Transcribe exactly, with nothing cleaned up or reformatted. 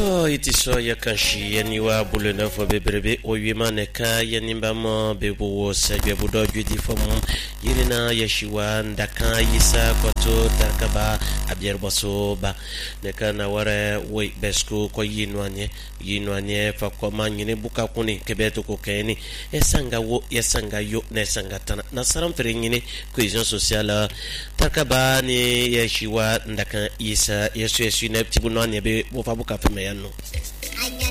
Oh, iti so ya kanshi ya niwa bulu na fo bebrebe oyema neka ya nimba mo bebo wo sagwe budo judi fomu yirina ya shiwa ndaka yisa kwato takaba abier boso ba neka na wara we besko ko yinwanye yinwanye fa ko manyine buka kuni kebeto ko keni esanga wo yesanga yo nesanga tana na saram feringine cohésion sociale takaba ni ya shiwa ndaka yisa yesu yesu ne ptibunwanye be bo fa buka feme no.